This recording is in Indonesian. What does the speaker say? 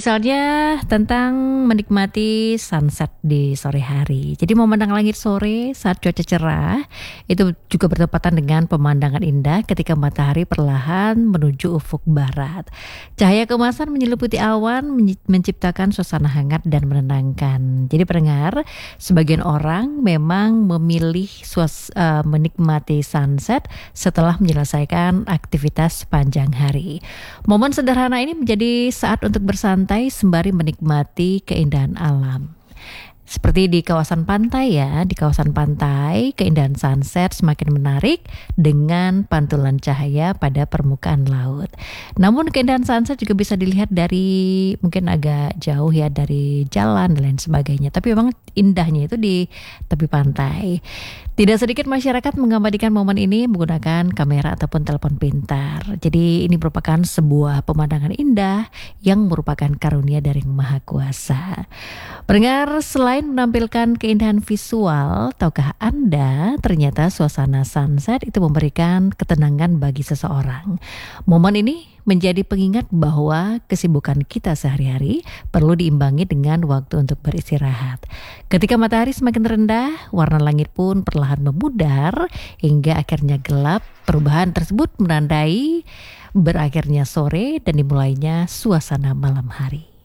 Misalnya tentang menikmati sunset di sore hari. Jadi memandang langit sore saat cuaca cerah itu juga bertepatan dengan pemandangan indah ketika matahari perlahan menuju ufuk barat. Cahaya keemasan menyelimuti awan menciptakan suasana hangat dan menenangkan. Jadi pendengar, sebagian orang memang memilih menikmati sunset setelah menyelesaikan aktivitas sepanjang hari. Momen sederhana ini menjadi saat untuk bersantai sembari menikmati keindahan alam. Seperti di kawasan pantai ya, di kawasan pantai keindahan sunset semakin menarik dengan pantulan cahaya pada permukaan laut. Namun keindahan sunset juga bisa dilihat dari mungkin agak jauh ya, dari jalan dan lain sebagainya. Tapi memang indahnya itu di tepi pantai. Tidak sedikit masyarakat mengabadikan momen ini menggunakan kamera ataupun telepon pintar. Jadi ini merupakan sebuah pemandangan indah yang merupakan karunia dari Yang Maha Kuasa. Pendengar, selain menampilkan keindahan visual, tahukah Anda ternyata suasana sunset itu memberikan ketenangan bagi seseorang. Momen ini menjadi pengingat bahwa kesibukan kita sehari-hari perlu diimbangi dengan waktu untuk beristirahat. Ketika matahari semakin rendah, warna langit pun perlahan memudar hingga akhirnya gelap. Perubahan tersebut menandai berakhirnya sore dan dimulainya suasana malam hari.